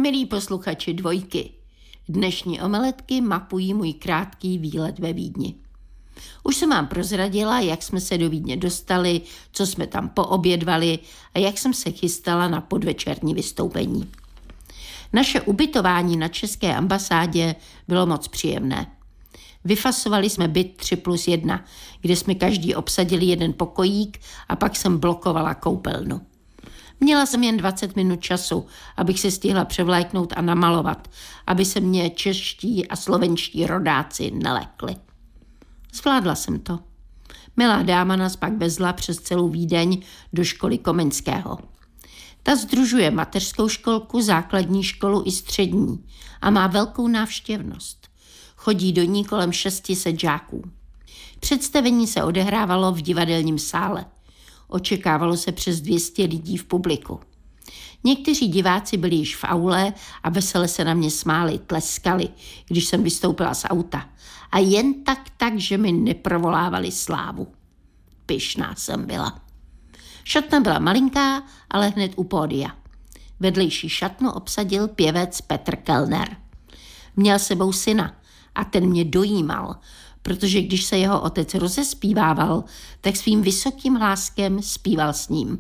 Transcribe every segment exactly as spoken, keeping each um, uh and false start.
milí posluchači Dvojky. Dnešní omeletky mapují můj krátký výlet ve Vídni. Už jsem vám prozradila, jak jsme se do Vídně dostali, co jsme tam poobědvali a jak jsem se chystala na podvečerní vystoupení. Naše ubytování na české ambasádě bylo moc příjemné. Vyfasovali jsme byt tři plus jedna, kde jsme každý obsadili jeden pokojík a pak jsem blokovala koupelnu. Měla jsem jen dvacet minut času, abych se stihla převléknout a namalovat, aby se mě čeští a slovenští rodáci nelekli. Zvládla jsem to. Milá dáma nás pak vezla přes celou Vídeň do školy Komenského. Ta sdružuje mateřskou školku, základní školu i střední a má velkou návštěvnost. Chodí do ní kolem šesti set žáků. Představení se odehrávalo v divadelním sále. Očekávalo se přes dvě stě lidí v publiku. Někteří diváci byli již v aule a vesele se na mě smáli, tleskali, když jsem vystoupila z auta. A jen tak tak, že mi neprovolávali slávu. Pyšná jsem byla. Šatna byla malinká, ale hned u pódia. Vedlejší šatnu obsadil pěvec Petr Kellner. Měl sebou syna a ten mě dojímal, protože když se jeho otec rozespívával, tak svým vysokým hláskem zpíval s ním.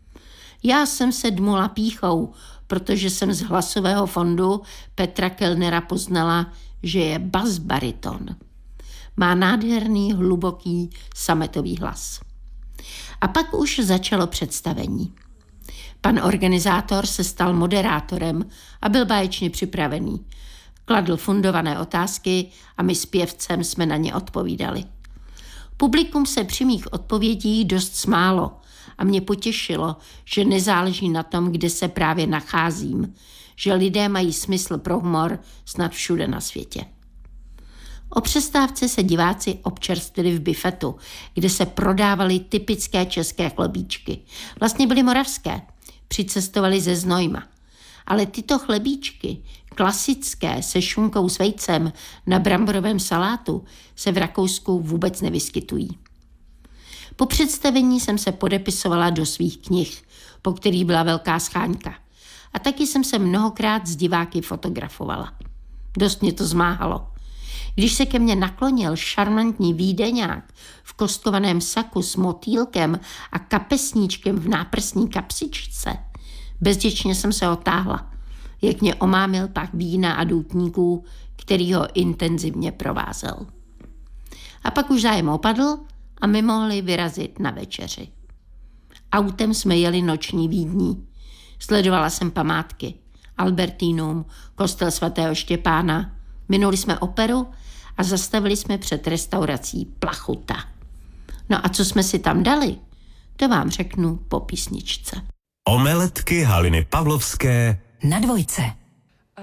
Já jsem se dmula pýchou, protože jsem z hlasového fondu Petra Kellnera poznala, že je basbariton. Má nádherný, hluboký, sametový hlas. A pak už začalo představení. Pan organizátor se stal moderátorem a byl báječně připravený. Kladl fundované otázky a my s pěvcem jsme na ně odpovídali. Publikum se při mých odpovědích dost smálo a mě potěšilo, že nezáleží na tom, kde se právě nacházím, že lidé mají smysl pro humor snad všude na světě. O přestávce se diváci občerstvili v bifetu, kde se prodávaly typické české chlebíčky. Vlastně byly moravské, přicestovali ze Znojma. Ale tyto chlebíčky, klasické se šunkou s vejcem na bramborovém salátu, se v Rakousku vůbec nevyskytují. Po představení jsem se podepisovala do svých knih, po kterých byla velká scháňka. A taky jsem se mnohokrát s diváky fotografovala. Dost mě to zmáhalo. Když se ke mně naklonil šarmantní Vídeňák v kostkovaném saku s motýlkem a kapesníčkem v náprsní kapsičce, bezděčně jsem se otáhla, jak mě omámil pak vína a doutníků, který ho intenzivně provázel. A pak už zájem opadl a my mohli vyrazit na večeři. Autem jsme jeli noční Vídní. Sledovala jsem památky, Albertinum, kostel svatého Štěpána. Minuli jsme operu a zastavili jsme před restaurací Plachuta. No a co jsme si tam dali, to vám řeknu po písničce. Omeletky Haliny Pavlovské na Dvojce.